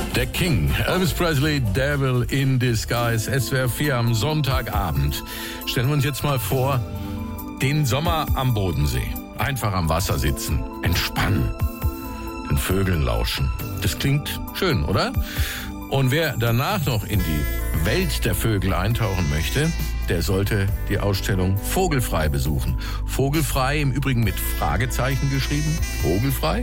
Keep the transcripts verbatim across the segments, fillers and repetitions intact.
Der King, Elvis Presley, Devil in Disguise, S W R vier am Sonntagabend. Stellen wir uns jetzt mal vor, den Sommer am Bodensee. Einfach am Wasser sitzen, entspannen, den Vögeln lauschen. Das klingt schön, oder? Und wer danach noch in die Welt der Vögel eintauchen möchte, der sollte die Ausstellung Vogelfrei besuchen. Vogelfrei, im Übrigen mit Fragezeichen geschrieben, Vogelfrei.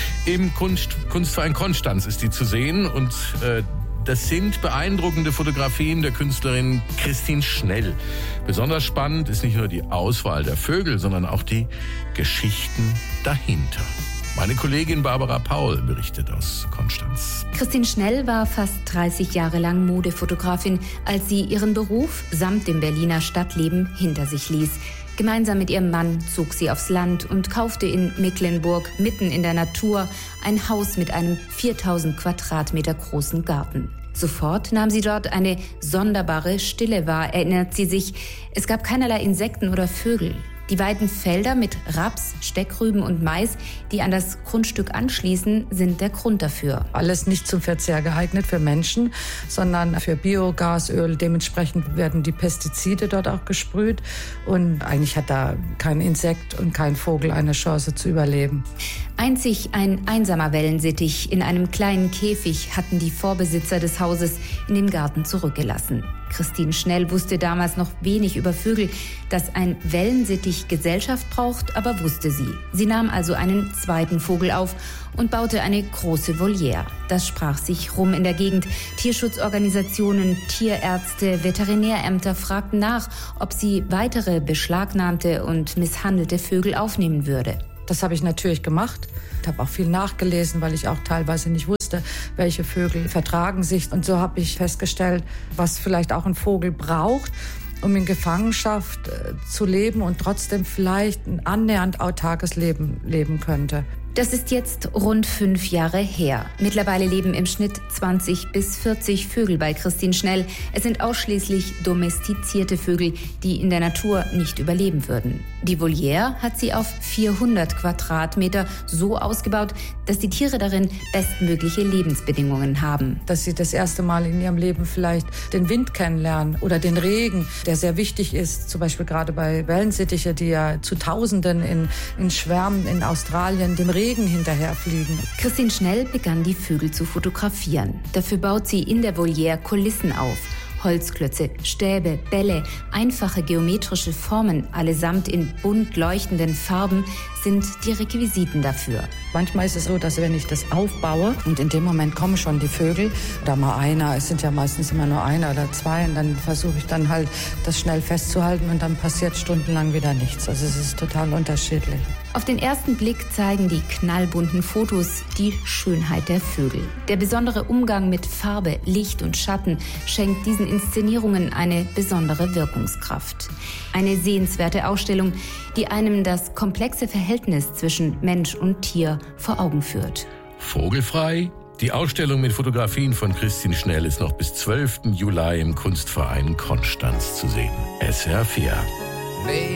Im Kunst, Kunstverein Konstanz ist die zu sehen und äh, das sind beeindruckende Fotografien der Künstlerin Christine Schnell. Besonders spannend ist nicht nur die Auswahl der Vögel, sondern auch die Geschichten dahinter. Meine Kollegin Barbara Paul berichtet aus Konstanz. Christine Schnell war fast dreißig Jahre lang Modefotografin, als sie ihren Beruf samt dem Berliner Stadtleben hinter sich ließ. Gemeinsam mit ihrem Mann zog sie aufs Land und kaufte in Mecklenburg mitten in der Natur ein Haus mit einem viertausend Quadratmeter großen Garten. Sofort nahm sie dort eine sonderbare Stille wahr, erinnert sie sich. Es gab keinerlei Insekten oder Vögel. Die weiten Felder mit Raps, Steckrüben und Mais, die an das Grundstück anschließen, sind der Grund dafür. Alles nicht zum Verzehr geeignet für Menschen, sondern für Biogasöl. Dementsprechend werden die Pestizide dort auch gesprüht. Und eigentlich hat da kein Insekt und kein Vogel eine Chance zu überleben. Einzig ein einsamer Wellensittich in einem kleinen Käfig hatten die Vorbesitzer des Hauses in den Garten zurückgelassen. Christine Schnell wusste damals noch wenig über Vögel. Dass ein Wellensittich Gesellschaft braucht, aber wusste sie. Sie nahm also einen zweiten Vogel auf und baute eine große Voliere. Das sprach sich rum in der Gegend. Tierschutzorganisationen, Tierärzte, Veterinärämter fragten nach, ob sie weitere beschlagnahmte und misshandelte Vögel aufnehmen würde. Das habe ich natürlich gemacht. Ich habe auch viel nachgelesen, weil ich auch teilweise nicht wusste, welche Vögel vertragen sich. Und so habe ich festgestellt, was vielleicht auch ein Vogel braucht, um in Gefangenschaft äh, zu leben und trotzdem vielleicht ein annähernd autarkes Leben leben könnte. Das ist jetzt rund fünf Jahre her. Mittlerweile leben im Schnitt zwanzig bis vierzig Vögel bei Christine Schnell. Es sind ausschließlich domestizierte Vögel, die in der Natur nicht überleben würden. Die Voliere hat sie auf vierhundert Quadratmeter so ausgebaut, dass die Tiere darin bestmögliche Lebensbedingungen haben. Dass sie das erste Mal in ihrem Leben vielleicht den Wind kennenlernen oder den Regen, der sehr wichtig ist, zum Beispiel gerade bei Wellensittiche, die ja zu Tausenden in, in Schwärmen in Australien dem Regen hinterherfliegen. Christine Schnell begann, die Vögel zu fotografieren. Dafür baut sie in der Voliere Kulissen auf. Holzklötze, Stäbe, Bälle, einfache geometrische Formen, allesamt in bunt leuchtenden Farben, sind die Requisiten dafür. Manchmal ist es so, dass wenn ich das aufbaue und in dem Moment kommen schon die Vögel oder mal einer, es sind ja meistens immer nur einer oder zwei, und dann versuche ich dann halt das schnell festzuhalten und dann passiert stundenlang wieder nichts. Also es ist total unterschiedlich. Auf den ersten Blick zeigen die knallbunten Fotos die Schönheit der Vögel. Der besondere Umgang mit Farbe, Licht und Schatten schenkt diesen Inszenierungen eine besondere Wirkungskraft. Eine sehenswerte Ausstellung, die einem das komplexe Verhältnis zwischen Mensch und Tier vor Augen führt. Vogelfrei? Die Ausstellung mit Fotografien von Christine Schnell ist noch bis zwölften Juli im Kunstverein Konstanz zu sehen. S W R vier.